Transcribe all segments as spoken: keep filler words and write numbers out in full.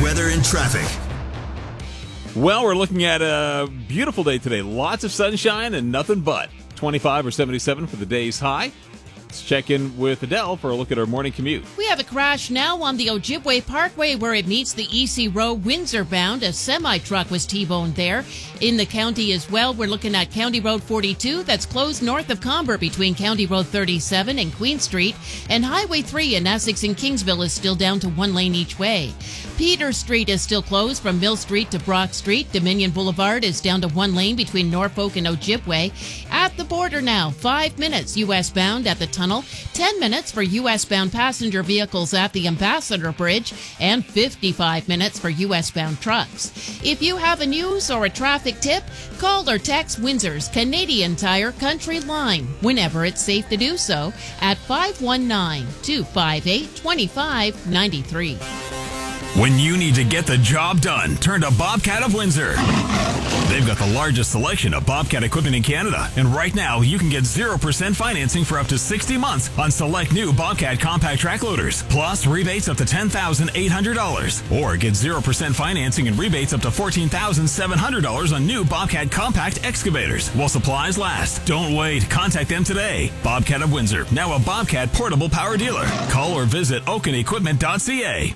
weather and traffic. Well, we're looking at a beautiful day today. Lots of sunshine and nothing but. twenty-five or seventy-seven for the day's high. Let's check in with Adele for a look at our morning commute. We have a crash now on the Ojibwe Parkway where it meets the E C Road Windsor bound. A semi-truck was T-boned there. In the county as well, we're looking at County Road forty-two that's closed north of Comber between County Road thirty-seven and Queen Street. And Highway three in Essex and Kingsville is still down to one lane each way. Peter Street is still closed from Mill Street to Brock Street. Dominion Boulevard is down to one lane between Norfolk and Ojibwe. At the border now, five minutes U S bound at the tunnel, ten minutes for U S bound passenger vehicles at the Ambassador Bridge, and fifty-five minutes for U S bound trucks. If you have a news or a traffic tip, call or text Windsor's Canadian Tire Country Line whenever it's safe to do so at five one nine, two five eight, two five nine three. When you need to get the job done, turn to Bobcat of Windsor. They've got the largest selection of Bobcat equipment in Canada. And right now, you can get zero percent financing for up to sixty months on select new Bobcat compact track loaders. Plus, rebates up to ten thousand eight hundred dollars. Or get zero percent financing and rebates up to fourteen thousand seven hundred dollars on new Bobcat compact excavators while supplies last. Don't wait. Contact them today. Bobcat of Windsor, now a Bobcat portable power dealer. Call or visit oaken equipment dot c a.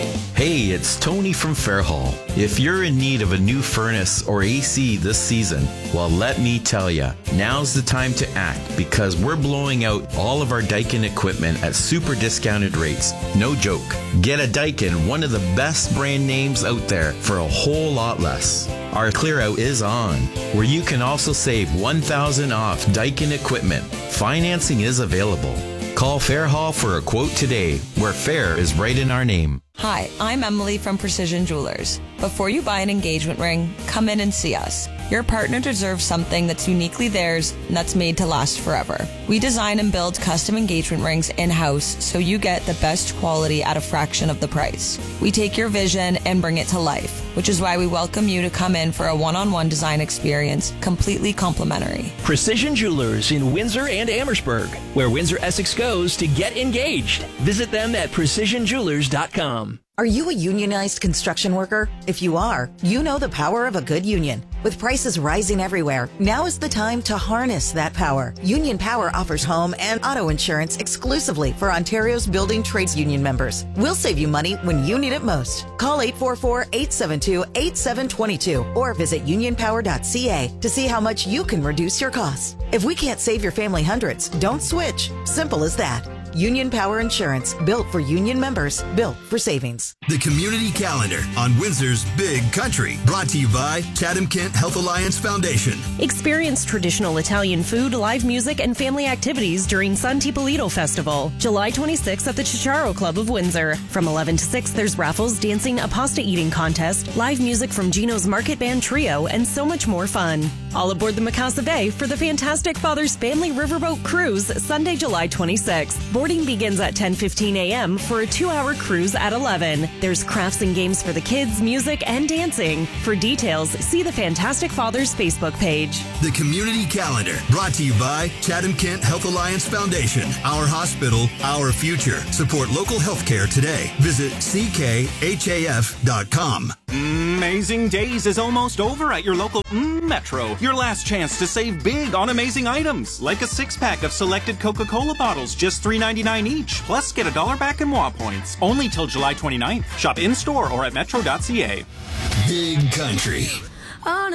Hey, it's Tony from Fairhall. If you're in need of a new furnace or A C this season, well, let me tell ya, now's the time to act because we're blowing out all of our Daikin equipment at super discounted rates. No joke. Get a Daikin, one of the best brand names out there, for a whole lot less. Our clear out is on, where you can also save one thousand dollars off Daikin equipment. Financing is available. Call Fairhall for a quote today, where fair is right in our name. Hi, I'm Emily from Precision Jewelers. Before you buy an engagement ring, come in and see us. Your partner deserves something that's uniquely theirs and that's made to last forever. We design and build custom engagement rings in-house so you get the best quality at a fraction of the price. We take your vision and bring it to life, which is why we welcome you to come in for a one-on-one design experience, completely complimentary. Precision Jewelers in Windsor and Amherstburg, where Windsor Essex goes to get engaged. Visit them at precision jewelers dot com. Are you a unionized construction worker? If you are, you know the power of a good union. With prices rising everywhere, now is the time to harness that power. Union Power offers home and auto insurance exclusively for Ontario's building trades union members. We'll save you money when you need it most. Call eight four four, eight seven two, eight seven two two or visit union power dot c a to see how much you can reduce your costs. If we can't save your family hundreds, don't switch. Simple as that. Union Power Insurance, built for union members, built for savings. The Community Calendar on Windsor's Big Country, brought to you by Chatham-Kent Health Alliance Foundation. Experience traditional Italian food, live music, and family activities during San Tipolito Festival, July twenty-sixth at the Chicharo Club of Windsor. From eleven to six, there's raffles, dancing, a pasta eating contest, live music from Gino's Market Band Trio, and so much more fun. All aboard the Mikasa Bay for the fantastic Father's Family Riverboat Cruise, Sunday, July twenty-sixth. Boarding begins at ten fifteen a.m. for a two-hour cruise at eleven. There's crafts and games for the kids, music, and dancing. For details, see the Fantastic Fathers Facebook page. The Community Calendar, brought to you by Chatham-Kent Health Alliance Foundation. Our hospital, our future. Support local healthcare today. Visit c k h a f dot com. Amazing Days is almost over at your local mm, Metro. Your last chance to save big on amazing items, like a six-pack of selected Coca-Cola bottles, just three ninety-nine each. Plus, get a dollar back in W A points. Only till July twenty-ninth. Shop in-store or at metro dot c a. Big Country.